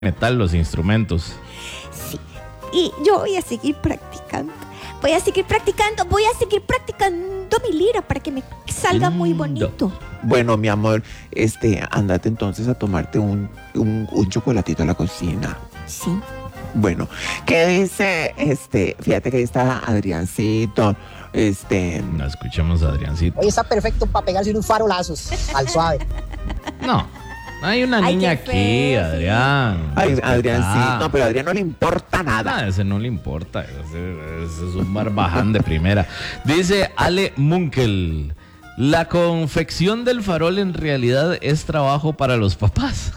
metal los instrumentos. Sí, y yo voy a seguir practicando. Voy a seguir practicando mi lira para que me salga muy bonito. Bueno, mi amor, andate entonces a tomarte un chocolatito a la cocina. Sí. Bueno, ¿qué dice? Fíjate que ahí está Adriancito. No escuchemos a Adriancito. Hoy está perfecto para pegarse unos farolazos al suave. No, hay una niña aquí, feo, Adrián. Ay, Adriancito, pero a Adrián no le importa nada. Nada, ese no le importa. Ese es un barbaján de primera. Dice Ale Munkel: la confección del farol en realidad es trabajo para los papás.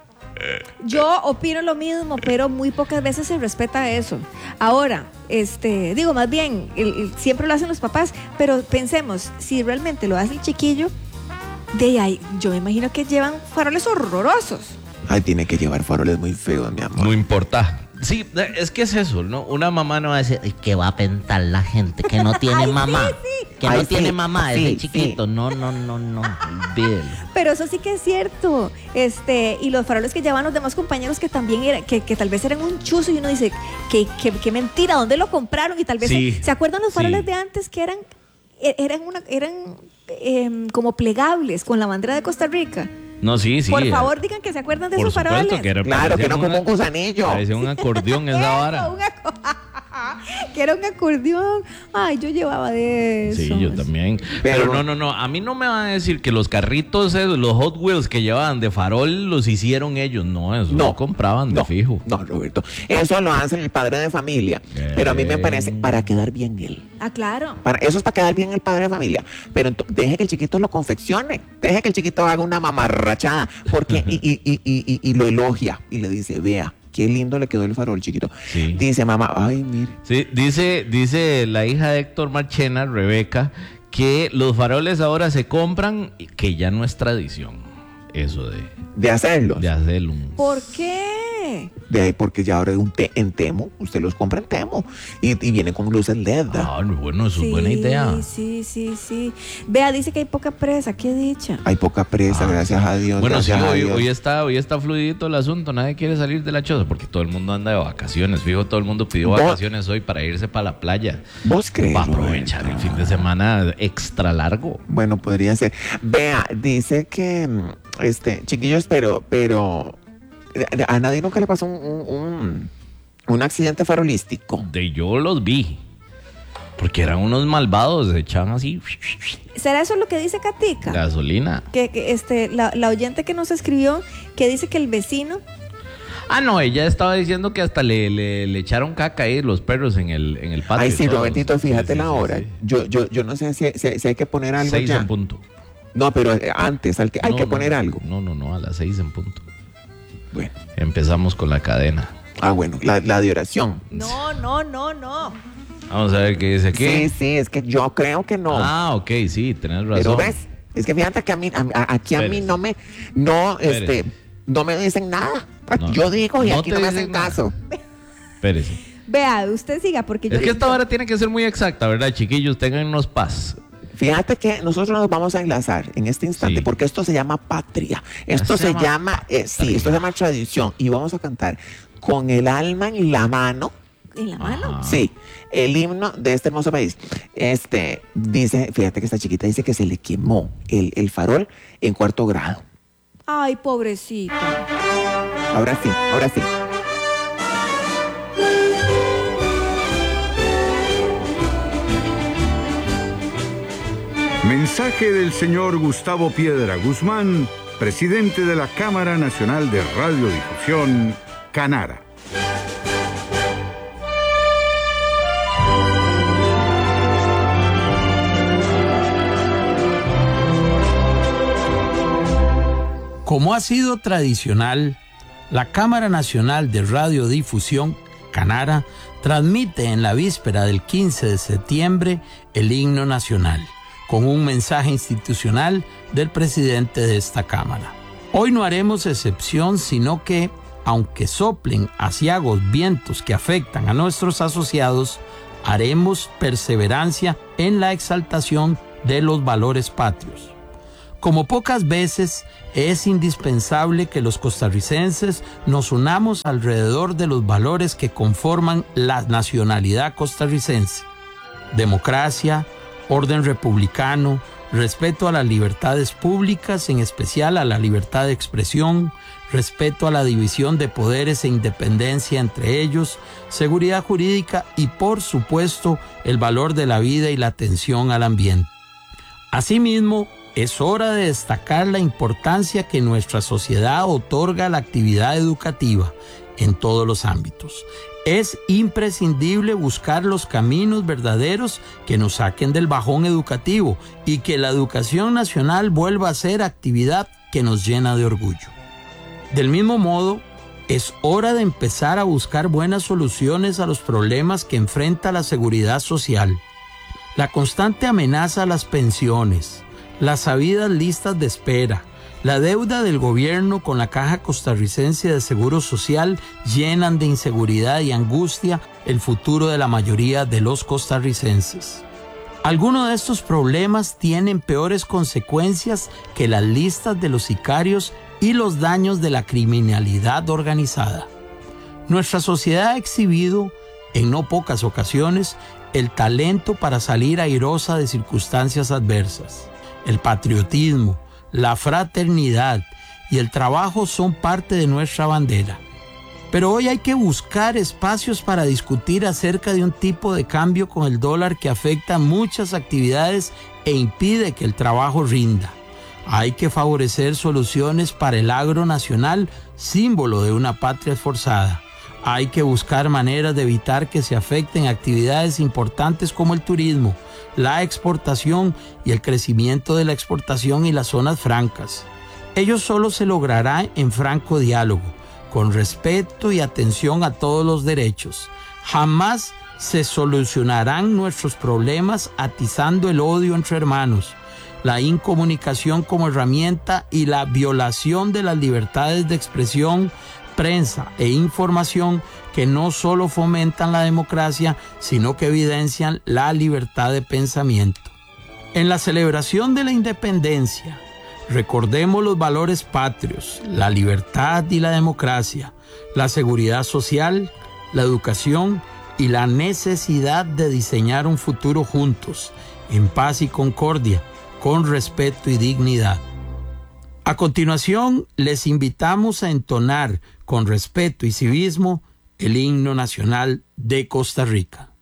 Yo opino lo mismo, pero muy pocas veces se respeta eso. Ahora, digo, más bien, siempre lo hacen los papás, pero pensemos, si realmente lo hace el chiquillo, de ahí, yo me imagino que llevan faroles horrorosos. Ay, tiene que llevar faroles muy feos, mi amor. No importa. Sí, es que es eso, ¿no? Una mamá no va a decir, ay, que va a pensar la gente que no tiene mamá. Sí. Que Ay, no tiene sí, mamá, sí, ese chiquito. sí. No, olvídelo. Pero eso sí que es cierto. Y los faroles que llevan los demás compañeros que también que tal vez eran un chuzo, y uno dice, que mentira, ¿dónde lo compraron? Y tal vez Sí, ¿se acuerdan los faroles sí. de antes que eran como plegables con la bandera de Costa Rica? No, sí. Por favor, digan que se acuerdan de Por esos supuesto faroles. que era, Claro, que no como un un gusanillo. parecía un acordeón esa vara. Que era un acordeón. Ay, yo llevaba de eso. Sí, yo también. Pero no. A mí no me van a decir que los carritos, los Hot Wheels que llevaban de farol, los hicieron ellos. No, eso lo compraban de fijo. No, Roberto. Eso lo hace el padre de familia. Pero a mí me parece para quedar bien él. Ah, claro. Eso es para quedar bien el padre de familia. Pero deje que el chiquito lo confeccione. Deje que el chiquito haga una mamarrachada. Porque y lo elogia. Y le dice, vea, qué lindo le quedó el farol, chiquito. Sí. Dice mamá, ay, mire. Sí, dice la hija de Héctor Marchena, Rebeca, que los faroles ahora se compran, que ya no es tradición. Eso De hacerlo. de hacerlo. ¿Por qué? De ahí, porque ya ahora en Temo, usted los compra en Temo. Y viene con luces LED. Ah, bueno, eso es buena idea. Sí. Vea, dice que hay poca presa, qué dicha. Hay poca presa, gracias a Dios. Bueno, sí, gracias a Dios. hoy está fluidito el asunto. Nadie quiere salir de la choza porque todo el mundo anda de vacaciones. Fijo, todo el mundo pidió vacaciones hoy para irse para la playa. ¿Vos crees? Va a aprovechar el fin de semana extra largo. Bueno, podría ser. Vea, dice que, chiquillos, pero a nadie nunca le pasó un accidente farolístico. Yo los vi. Porque eran unos malvados, se echaban así ¿Será eso lo que dice Katica? gasolina. Que la oyente que nos escribió, que dice que el vecino... Ah, no, ella estaba diciendo que hasta le echaron caca ahí los perros en el patio. Ay, sí, todos. Robertito, fíjate Sí, la hora. sí. Yo no sé si hay que poner algo 6 ya. en punto. No, pero antes hay que poner algo. No, a las 6 en punto. Bueno. Empezamos con la cadena. Ah, bueno, la de oración. No. Vamos a ver qué dice aquí. Sí, es que yo creo que no. Ah, ok, sí, tenés razón. Pero ves, es que fíjate que a mí no me dicen nada. No. Yo digo y No aquí te no me dicen hacen nada. caso. Espérese. Vea, usted siga, porque yo... Es que esta hora tiene que ser muy exacta, ¿verdad, chiquillos? Téngannos paz. Fíjate que nosotros nos vamos a enlazar en este instante, Sí. porque esto se llama patria. Esto se llama esto se llama tradición. Y vamos a cantar con el alma en la mano. ¿En la mano? Ajá. Sí, el himno de este hermoso país. Dice, fíjate que esta chiquita dice que se le quemó el farol en 4º grado. Ay, pobrecita. Ahora sí. Mensaje del señor Gustavo Piedra Guzmán, presidente de la Cámara Nacional de Radiodifusión, Canara. Como ha sido tradicional, la Cámara Nacional de Radiodifusión, Canara, transmite en la víspera del 15 de septiembre el himno nacional, con un mensaje institucional del presidente de esta Cámara. Hoy no haremos excepción, sino que, aunque soplen aciagos vientos que afectan a nuestros asociados, haremos perseverancia en la exaltación de los valores patrios. Como pocas veces, es indispensable que los costarricenses nos unamos alrededor de los valores que conforman la nacionalidad costarricense: democracia, orden republicano, respeto a las libertades públicas, en especial a la libertad de expresión, respeto a la división de poderes e independencia entre ellos, seguridad jurídica y, por supuesto, el valor de la vida y la atención al ambiente. Asimismo, es hora de destacar la importancia que nuestra sociedad otorga a la actividad educativa en todos los ámbitos. Es imprescindible buscar los caminos verdaderos que nos saquen del bajón educativo y que la educación nacional vuelva a ser actividad que nos llena de orgullo. Del mismo modo, es hora de empezar a buscar buenas soluciones a los problemas que enfrenta la seguridad social. La constante amenaza a las pensiones, las sabidas listas de espera, la deuda del gobierno con la Caja Costarricense de Seguro Social llenan de inseguridad y angustia el futuro de la mayoría de los costarricenses. Algunos de estos problemas tienen peores consecuencias que las listas de los sicarios y los daños de la criminalidad organizada. Nuestra sociedad ha exhibido, en no pocas ocasiones, el talento para salir airosa de circunstancias adversas. El patriotismo, la fraternidad y el trabajo son parte de nuestra bandera. Pero hoy hay que buscar espacios para discutir acerca de un tipo de cambio con el dólar que afecta muchas actividades e impide que el trabajo rinda. Hay que favorecer soluciones para el agro nacional, símbolo de una patria esforzada. Hay que buscar maneras de evitar que se afecten actividades importantes como el turismo, la exportación y el crecimiento de la exportación y las zonas francas. Ello solo se logrará en franco diálogo, con respeto y atención a todos los derechos. Jamás se solucionarán nuestros problemas atizando el odio entre hermanos, la incomunicación como herramienta y la violación de las libertades de expresión, prensa e información que no solo fomentan la democracia, sino que evidencian la libertad de pensamiento. En la celebración de la independencia, recordemos los valores patrios, la libertad y la democracia, la seguridad social, la educación y la necesidad de diseñar un futuro juntos, en paz y concordia, con respeto y dignidad. A continuación, les invitamos a entonar con respeto y civismo el himno nacional de Costa Rica.